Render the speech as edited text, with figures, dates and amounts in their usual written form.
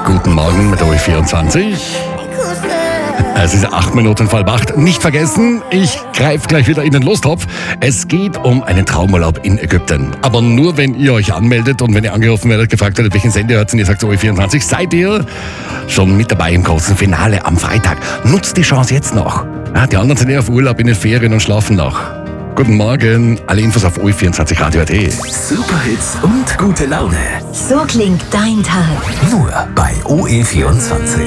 Guten Morgen mit euch 24. Es ist 8 Minuten vor 8. Nicht vergessen, ich greife gleich wieder in den Lostopf. Es geht um einen Traumurlaub in Ägypten. Aber nur, wenn ihr euch anmeldet und wenn ihr angerufen werdet, gefragt werdet, welchen Sender hört und ihr sagt so 24, seid ihr schon mit dabei im großen Finale am Freitag. Nutzt die Chance jetzt noch. Ja, die anderen sind eher auf Urlaub in den Ferien und schlafen noch. Guten Morgen, alle Infos auf OE24 Radio.at. Superhits und gute Laune. So klingt dein Tag. Nur bei OE24.